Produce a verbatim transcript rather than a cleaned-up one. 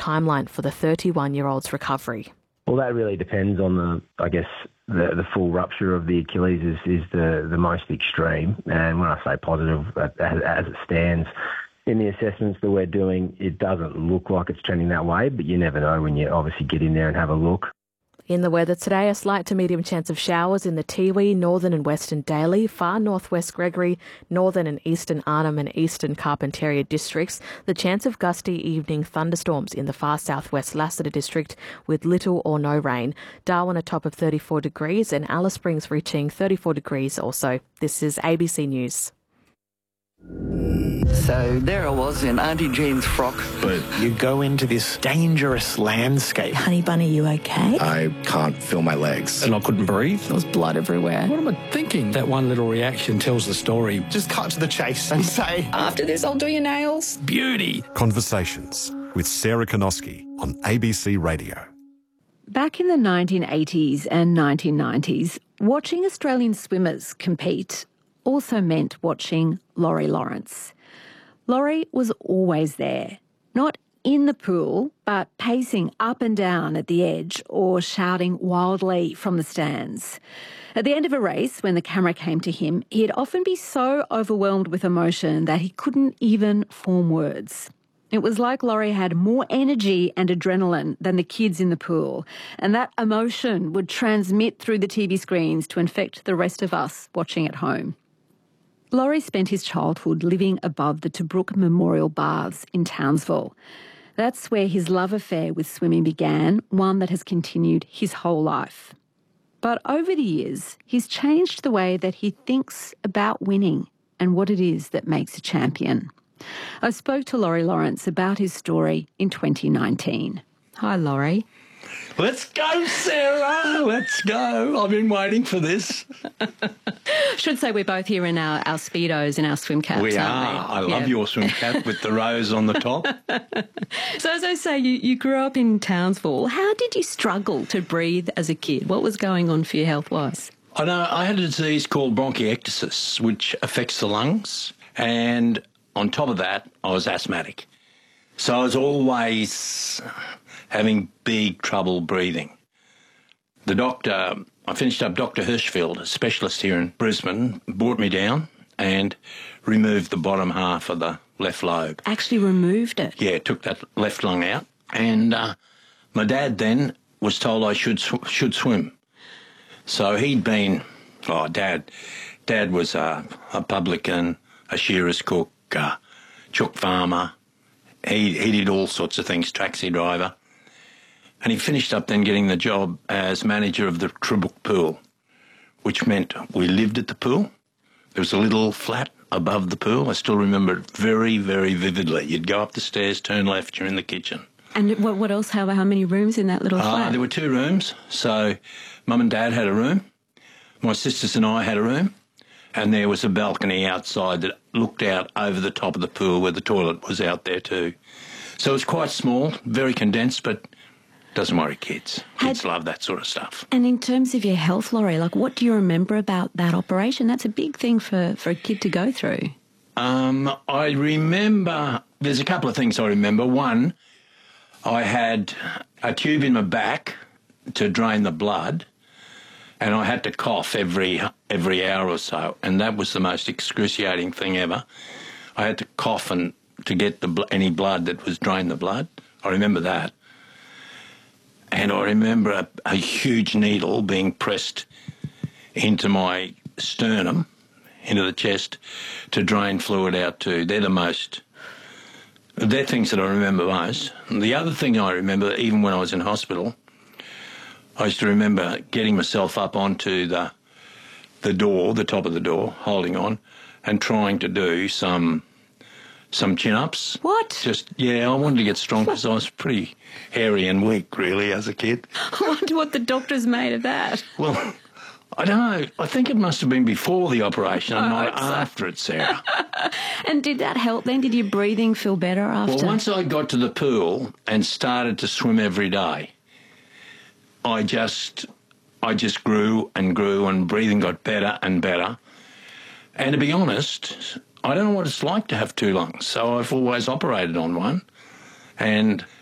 timeline for the thirty-one-year-old's recovery. Well, that really depends on the, I guess, the, the full rupture of the Achilles is, is the, the most extreme. And when I say positive, as, as it stands, in the assessments that we're doing, it doesn't look like it's trending that way, but you never know when you obviously get in there and have a look. In the weather today, a slight to medium chance of showers in the Tiwi, northern and western Daly, far northwest Gregory, northern and eastern Arnhem and eastern Carpentaria districts. The chance of gusty evening thunderstorms in the far southwest Lassiter district with little or no rain. Darwin a top of thirty-four degrees and Alice Springs reaching thirty-four degrees also. This is A B C News. So there I was in Auntie Jean's frock. But you go into this dangerous landscape. Honey Bunny, you okay? I can't feel my legs. And I couldn't breathe. There was blood everywhere. What am I thinking? That one little reaction tells the story. Just cut to the chase and say, after this, I'll do your nails. Beauty. Conversations with Sarah Konoski on A B C Radio. Back in the nineteen eighties and nineteen nineties, watching Australian swimmers compete also meant watching Laurie Lawrence. Laurie was always there, not in the pool, but pacing up and down at the edge or shouting wildly from the stands. At the end of a race, when the camera came to him, he'd often be so overwhelmed with emotion that he couldn't even form words. It was like Laurie had more energy and adrenaline than the kids in the pool, and that emotion would transmit through the T V screens to infect the rest of us watching at home. Laurie spent his childhood living above the Tobruk Memorial Baths in Townsville. That's where his love affair with swimming began, one that has continued his whole life. But over the years, he's changed the way that he thinks about winning and what it is that makes a champion. I spoke to Laurie Lawrence about his story in twenty nineteen. Hi, Laurie. Let's go, Sarah. Let's go. I've been waiting for this. Should say we're both here in our, our Speedos and our swim caps, We aren't are. we? I love Yeah. your swim cap with the rose on the top. So as I say, you, you grew up in Townsville. How did you struggle to breathe as a kid? What was going on for you health-wise? I know I had a disease called bronchiectasis, which affects the lungs. And on top of that, I was asthmatic. So I was always having big trouble breathing. The doctor, I finished up Doctor Hirschfield, a specialist here in Brisbane, brought me down and removed the bottom half of the left lobe. Actually removed it? Yeah, took that left lung out. And uh, my dad then was told I should sw- should swim. So he'd been, oh, Dad, Dad was a, a publican, a shearer's cook, a chook farmer. He, he did all sorts of things, taxi driver. And he finished up then getting the job as manager of the Tobruk pool, which meant we lived at the pool. There was a little flat above the pool. I still remember it very, very vividly. You'd go up the stairs, turn left, you're in the kitchen. And what, what else? How, how many rooms in that little Uh, flat? there were two rooms. So Mum and Dad had a room. My sisters and I had a room. And there was a balcony outside that looked out over the top of the pool where the toilet was out there too. So it was quite small, very condensed, but doesn't worry kids. Kids Had- love that sort of stuff. And in terms of your health, Laurie, like what do you remember about that operation? That's a big thing for, for a kid to go through. Um, I remember, there's a couple of things I remember. One, I had a tube in my back to drain the blood, and I had to cough every every hour or so, and that was the most excruciating thing ever. I had to cough and to get the bl- any blood that was drain the blood. I remember that. And I remember a, a huge needle being pressed into my sternum, into the chest, to drain fluid out too. They're the most, they're things that I remember most. And the other thing I remember, even when I was in hospital, I used to remember getting myself up onto the the door, the top of the door, holding on, and trying to do some some chin-ups. What? Just, yeah, I wanted to get strong because I was pretty hairy and weak, really, as a kid. I wonder what the doctors made of that. Well, I don't know. I think it must have been before the operation and I not hope so. after it, Sarah. And did that help then? Did your breathing feel better after? Well, once I got to the pool and started to swim every day, I just, I just grew and grew and breathing got better and better. And to be honest, I don't know what it's like to have two lungs, so I've always operated on one. And